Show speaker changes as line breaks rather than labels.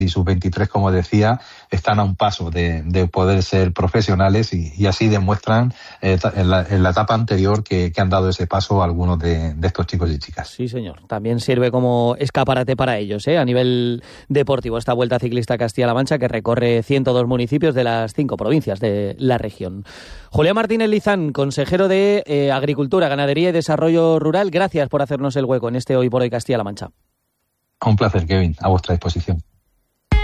y sub-23, como decía, están a un paso de poder ser profesionales y así demuestran en la etapa anterior que han dado ese paso algunos de estos chicos y chicas.
Sí, señor. También sirve como escaparate para ellos, a nivel deportivo, esta Vuelta Ciclista Castilla-La Mancha, que recorre 102 municipios de las 5 provincias de la región. Julián Martínez Lizán, consejero de Agricultura, Ganadería y Desarrollo Rural, gracias por hacernos el hueco en este Hoy por Hoy Castilla-La Mancha.
Un placer, Kevin, a vuestra disposición.